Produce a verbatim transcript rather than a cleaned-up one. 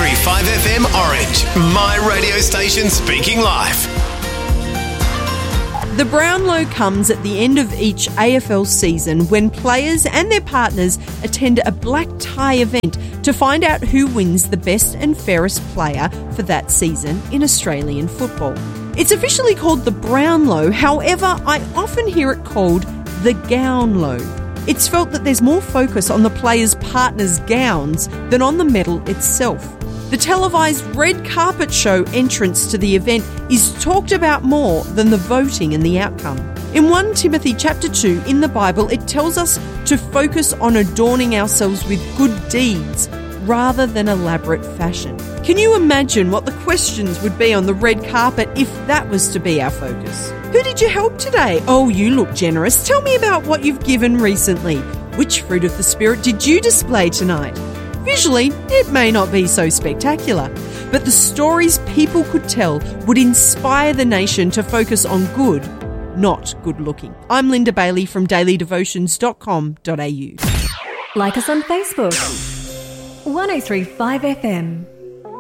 three point five F M Orange, my radio station speaking life. The Brownlow comes at the end of each A F L season when players and their partners attend a black tie event to find out who wins the best and fairest player for that season in Australian football. It's officially called the Brownlow, however, I often hear it called the Gownlow. It's felt that there's more focus on the players' partners' gowns than on the medal itself. The televised red carpet show entrance to the event is talked about more than the voting and the outcome. In First Timothy chapter two in the Bible, it tells us to focus on adorning ourselves with good deeds rather than elaborate fashion. Can you imagine what the questions would be on the red carpet if that was to be our focus? Who did you help today? Oh, you look generous. Tell me about what you've given recently. Which fruit of the Spirit did you display tonight? Visually, it may not be so spectacular, but the stories people could tell would inspire the nation to focus on good, not good looking. I'm Linda Bailey from daily devotions dot com dot a u. Like us on Facebook. one oh three point five F M.